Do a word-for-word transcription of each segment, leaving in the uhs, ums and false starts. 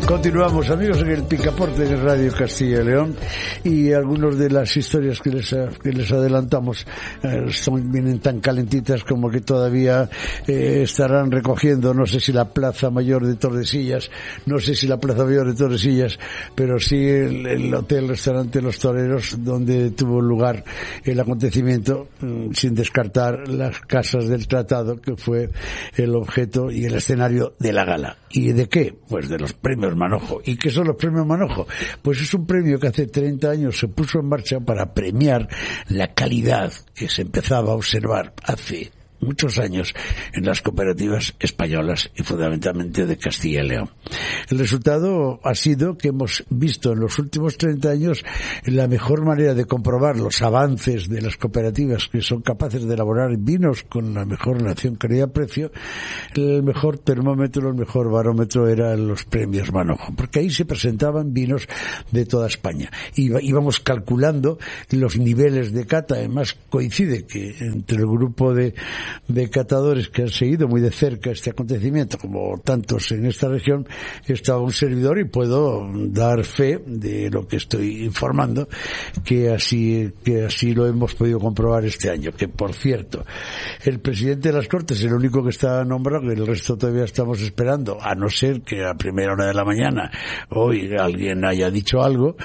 Continuamos, amigos, en el Picaporte de Radio Castilla y León, y algunas de las historias que les, que les adelantamos eh, son, vienen tan calentitas como que todavía eh, estarán recogiendo, no sé si la Plaza Mayor de Tordesillas, no sé si la Plaza Mayor de Tordesillas, pero sí el, el hotel restaurante Los Toreros, donde tuvo lugar el acontecimiento, mm, sin descartar las casas del tratado, que fue el objeto y el escenario de la gala. ¿Y de qué? Pues de los premios Manojo. ¿Y qué son los premios Manojo? Pues es un premio que hace treinta años se puso en marcha para premiar la calidad que se empezaba a observar hace muchos años en las cooperativas españolas y fundamentalmente de Castilla y León. El resultado ha sido que hemos visto en los últimos treinta años la mejor manera de comprobar los avances de las cooperativas que son capaces de elaborar vinos con la mejor relación calidad-precio. El mejor termómetro, el mejor barómetro eran los premios Manojo, porque ahí se presentaban vinos de toda España. Y íbamos calculando los niveles de cata. Además, coincide que entre el grupo de de catadores que han seguido muy de cerca este acontecimiento, como tantos en esta región, estaba un servidor y puedo dar fe de lo que estoy informando, que así que así lo hemos podido comprobar este año. Que, por cierto, el presidente de las Cortes, el único que está nombrado, el resto todavía estamos esperando, a no ser que a primera hora de la mañana hoy alguien haya dicho algo,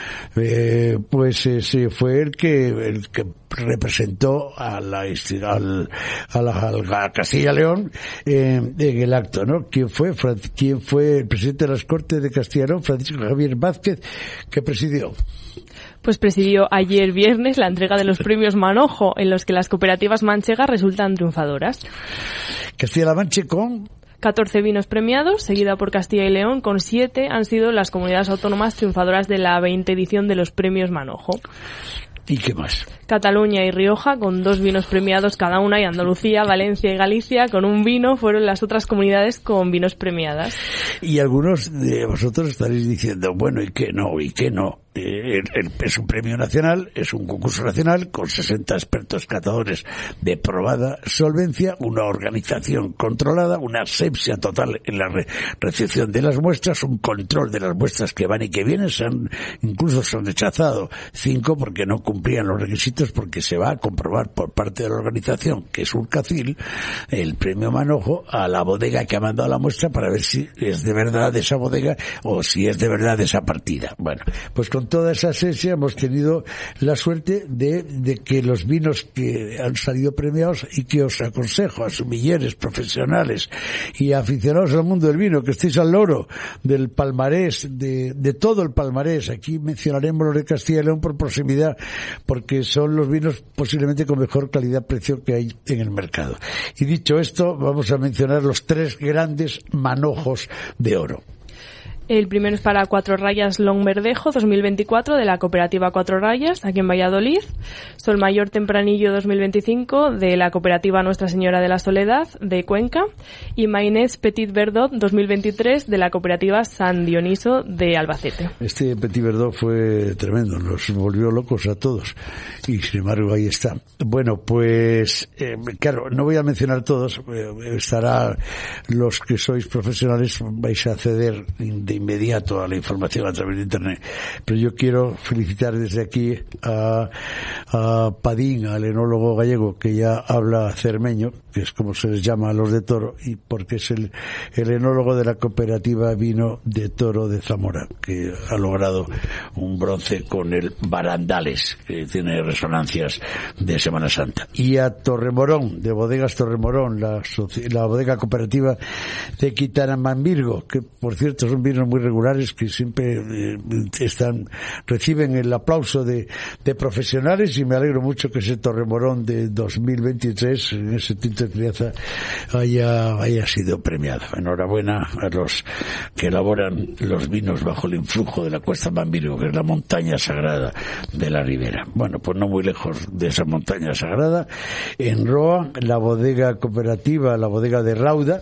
eh, pues ese fue el que el que representó a la al, a la a Castilla y León eh, en el acto, ¿no? ¿Quién fue? ¿Quién fue el presidente de las Cortes de Castilla y León? Francisco Javier Vázquez, que presidió. Pues presidió ayer viernes la entrega de los premios Manojo, en los que las cooperativas manchegas resultan triunfadoras. Castilla-La Mancha con catorce vinos premiados, seguida por Castilla y León con siete, han sido las comunidades autónomas triunfadoras de la veinte edición de los premios Manojo. ¿Y qué más? Cataluña y Rioja con dos vinos premiados cada una, y Andalucía, Valencia y Galicia con un vino fueron las otras comunidades con vinos premiadas. Y algunos de vosotros estaréis diciendo, bueno, ¿y qué no? ¿Y qué no? Eh, es un premio nacional, es un concurso nacional con sesenta expertos catadores de probada solvencia, una organización controlada, una asepsia total en la re- recepción de las muestras, un control de las muestras que van y que vienen. Se han, incluso se han rechazado cinco porque no cumplían los requisitos, porque se va a comprobar por parte de la organización, que es Urcacil, el premio Manojo a la bodega que ha mandado la muestra para ver si es de verdad de esa bodega o si es de verdad de esa partida. Bueno, pues con toda esa esencia hemos tenido la suerte de, de que los vinos que han salido premiados, y que os aconsejo a sumilleres, profesionales y aficionados al mundo del vino, que estéis al loro del palmarés, de, de todo el palmarés. Aquí mencionaremos los de Castilla y León por proximidad, porque son los vinos posiblemente con mejor calidad-precio que hay en el mercado. Y dicho esto, vamos a mencionar los tres grandes manojos de oro. El primero es para Cuatro Rayas Longverdejo dos mil veinticuatro, de la cooperativa Cuatro Rayas, aquí en Valladolid. Solmayor Tempranillo dos mil veinticinco, de la cooperativa Nuestra Señora de la Soledad, de Cuenca. Y Mainés Petit Verdot dos mil veintitrés, de la cooperativa San Dioniso, de Albacete. Este Petit Verdot fue tremendo, nos volvió locos a todos. Y sin embargo ahí está. Bueno, pues, eh, claro, no voy a mencionar todos, eh, estará los que sois profesionales, vais a acceder de inmediato a la información a través de internet, pero yo quiero felicitar desde aquí a, a Padín, al enólogo gallego, que ya habla cermeño, que es como se les llama a los de Toro, y porque es el, el enólogo de la cooperativa Vino de Toro de Zamora, que ha logrado un bronce con el Barandales, que tiene resonancias de Semana Santa. Y a Torremorón, de Bodegas Torremorón, la, la bodega cooperativa de Quitanamambirgo, que por cierto son vinos muy regulares, que siempre eh, están reciben el aplauso de, de profesionales, y me alegro mucho que ese Torremorón de dos mil veintitrés, en ese tinto de crianza, haya, haya sido premiado. Enhorabuena a los que elaboran los vinos bajo el influjo de la Cuesta Mambirgo, que es la montaña sagrada de la Ribera. Bueno, pues no muy lejos de esa montaña sagrada, en Roa, la bodega cooperativa, la bodega de Rauda,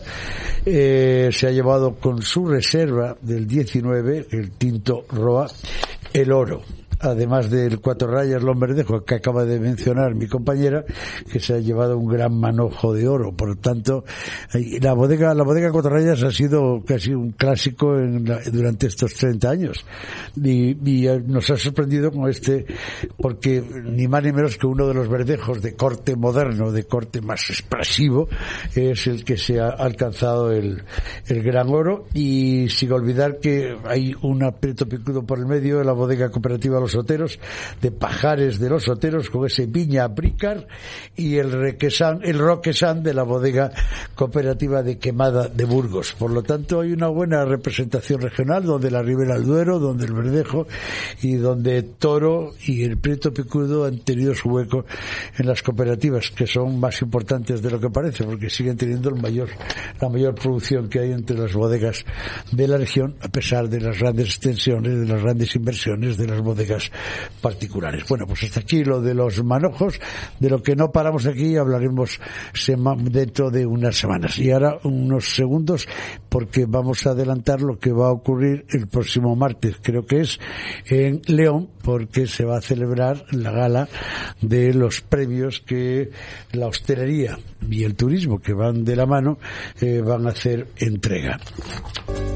eh, se ha llevado con su reserva del diecinueve, el tinto Roa, el oro. además del Cuatro Rayas Lomberdejo que acaba de mencionar mi compañera, que se ha llevado un gran manojo de oro. Por lo tanto, la bodega la bodega Cuatro Rayas ha sido casi un clásico en la, durante estos treinta años, y, y nos ha sorprendido con este, porque ni más ni menos que uno de los verdejos de corte moderno, de corte más expresivo, es el que se ha alcanzado el, el gran oro. Y sin olvidar que hay un aprieto picudo por el medio de la bodega cooperativa Los Oteros, de Pajares de Los Oteros, con ese Viña Aprícar, y el Requesán, el Roquesán de la bodega cooperativa de Quemada de Burgos. Por lo tanto, hay una buena representación regional, donde la Ribera del Duero, donde el Verdejo y donde Toro y el Prieto Picudo han tenido su hueco en las cooperativas, que son más importantes de lo que parece, porque siguen teniendo el mayor, la mayor producción que hay entre las bodegas de la región, a pesar de las grandes extensiones, de las grandes inversiones de las bodegas particulares. Bueno, pues hasta aquí lo de los manojos. De lo que no paramos aquí hablaremos sema- dentro de unas semanas. Y ahora unos segundos, porque vamos a adelantar lo que va a ocurrir el próximo martes, creo que es en León, porque se va a celebrar la gala de los premios que la hostelería y el turismo, que van de la mano, eh, van a hacer entrega.